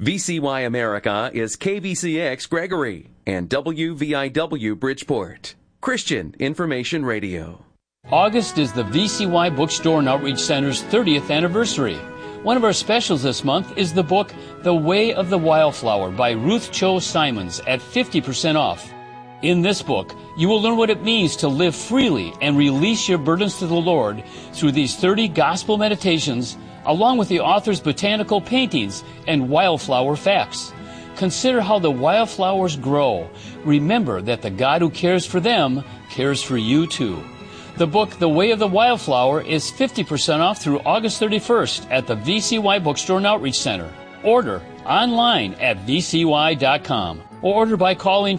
VCY America is KVCX Gregory and WVIW Bridgeport. Christian Information Radio. August is the VCY Bookstore and Outreach Center's 30th anniversary. One of our specials this month is the book The Way of the Wildflower by Ruth Cho Simons at 50% off. In this book, you will learn what it means to live freely and release your burdens to the Lord through these 30 gospel meditations, along with the author's botanical paintings and wildflower facts. Consider how the wildflowers grow. Remember that the God who cares for them cares for you too. The book, The Way of the Wildflower, is 50% off through August 31st at the VCY Bookstore and Outreach Center. Order online at vcy.com or order by calling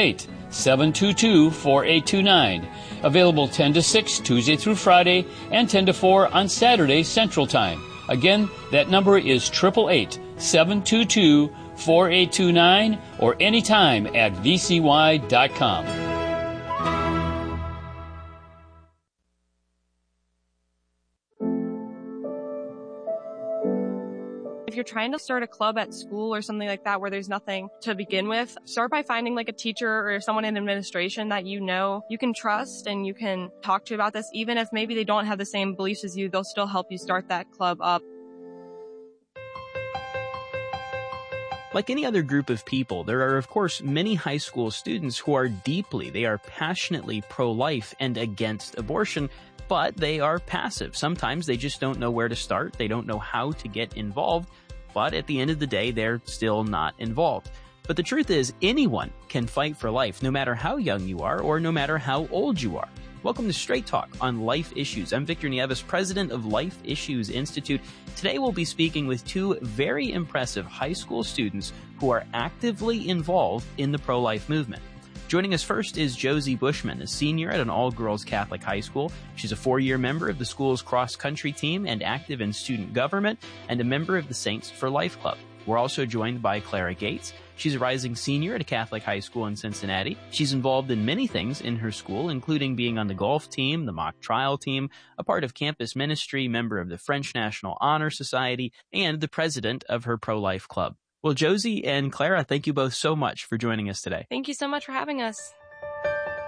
888-722-4829. Available 10 to 6 Tuesday through Friday and 10 to 4 on Saturday Central Time. Again, that number is 888-722-4829 or anytime at vcy.com. If you're trying to start a club at school or something like that where there's nothing to begin with, start by finding like a teacher or someone in administration that you know you can trust and you can talk to about this. Even if maybe they don't have the same beliefs as you, they'll still help you start that club up. Like any other group of people, there are, of course, many high school students who are passionately pro-life and against abortion, but they are passive. Sometimes they just don't know where to start. They don't know how to get involved, but at the end of the day, they're still not involved. But the truth is, anyone can fight for life, no matter how young you are or no matter how old you are. Welcome to Straight Talk on Life Issues. I'm Victor Nieves, president of Life Issues Institute. Today we'll be speaking with two very impressive high school students who are actively involved in the pro-life movement. Joining us first is Josie Bushman, a senior at an all-girls Catholic high school. She's a 4-year member of the school's cross-country team and active in student government and a member of the Saints for Life Club. We're also joined by Clara Gates. She's a rising senior at a Catholic high school in Cincinnati. She's involved in many things in her school, including being on the golf team, the mock trial team, a part of campus ministry, member of the French National Honor Society, and the president of her pro-life club. Well, Josie and Clara, thank you both so much for joining us today. Thank you so much for having us.